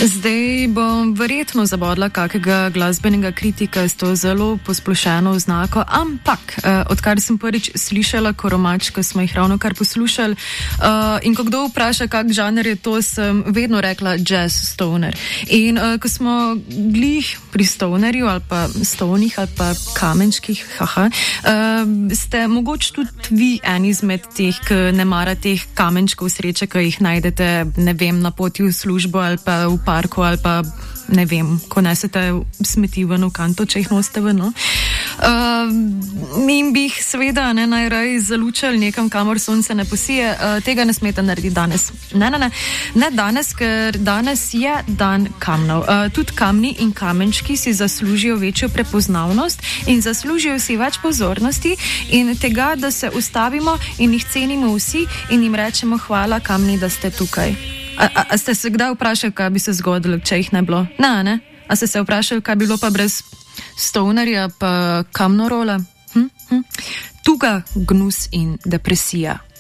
Zdaj bom verjetno zabodla kakega glasbenega kritika s to zelo posplošeno oznako, ampak odkar sem prvič slišala Koromač, ko smo jih ravno kar poslušali, in ko kdo vpraša, kak žanr je to, sem vedno rekla jazz stoner. In ko smo glih pri stonerju ali pa stonih ali pa kamenčkih, ste mogoče tudi vi eni izmed teh, ki ne mara teh kamenčkov sreče, ki jih najdete, ne vem, na poti v službo ali pa v parku ali pa, ne vem, ko nesete smeti ven v kanto, če jih nosite ven, no? In bi jih seveda najraje zalučali nekam, kamor sonce ne posije. Tega ne smete narediti danes. Ne danes, ker danes je dan kamnov. Tudi kamni in kamenčki si zaslužijo večjo prepoznavnost in zaslužijo si več pozornosti in tega, da se ustavimo in jih cenimo vsi in jim rečemo hvala, kamni, da ste tukaj. A ste se kdaj vprašali, kaj bi se zgodilo, če jih ne bilo? Ne. A ste se vprašali, kaj bi bilo pa brez stonerja pa kamnorola? Tuga, gnus in depresija.